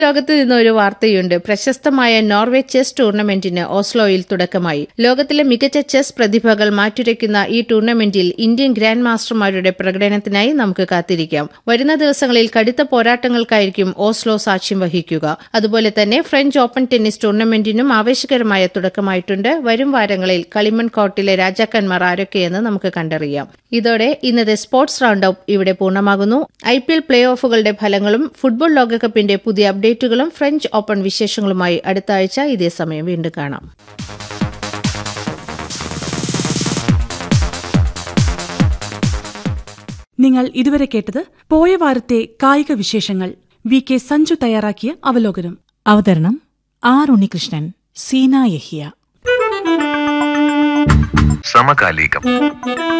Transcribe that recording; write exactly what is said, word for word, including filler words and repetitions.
ലോകത്ത് നിന്ന് ഒരു വാർത്തയുണ്ട്. പ്രശസ്തമായ നോർവേ ചെസ് ടൂർണമെന്റിന് ഓസ്ലോയിൽ തുടക്കമായി. ലോകത്തിലെ മികച്ച ചെസ് പ്രതിഭകൾ മാറ്റുരയ്ക്കുന്ന ഈ ടൂർണമെന്റിൽ ഇന്ത്യൻ ഗ്രാൻഡ് മാസ്റ്റർമാരുടെ പ്രകടനത്തിനായി നമുക്ക് കാത്തിരിക്കാം. വരുന്ന ദിവസങ്ങളിൽ കടുത്ത പോരാട്ടങ്ങൾക്കായിരിക്കും ഓസ്ലോ സാക്ഷ്യം വഹിക്കുക. അതുപോലെ തന്നെ ഫ്രഞ്ച് ഓപ്പൺ ടെന്നീസ് ടൂർണമെന്റിനും ആവേശകരമായ തുടക്കമായിട്ടുണ്ട്. വരും വാരങ്ങളിൽ കളിമൺ കോർട്ടിലെ രാജാക്കന്മാർ ആരൊക്കെയെന്ന് നമുക്ക് കണ്ടറിയാം. ഇതോടെ ഇന്നത്തെ സ്പോർട്സ് റൗണ്ട് അപ്പ് ഇവിടെ പൂർണ്ണമാകുന്നു. ഐ പി എൽ പ്ലേ ഓഫുകളുടെ ഫലങ്ങളും ഫുട്ബോൾ ലോകകപ്പിന്റെ പുതിയ അപ്ഡേറ്റുകളും ഫ്രഞ്ച് ഓപ്പൺ വിശേഷങ്ങളുമായി അടുത്ത ആഴ്ച ഇതേ സമയം വീണ്ടും കാണാം. നിങ്ങൾ ഇതുവരെ കേട്ടത് പോയ വാരത്തെ കായിക വിശേഷങ്ങൾ. വി കെ സഞ്ജു തയ്യാറാക്കിയ അവലോകനം. അവതരണം ആർ ഉണ്ണികൃഷ്ണൻ, സീന യഹിയ. സമകാലികം.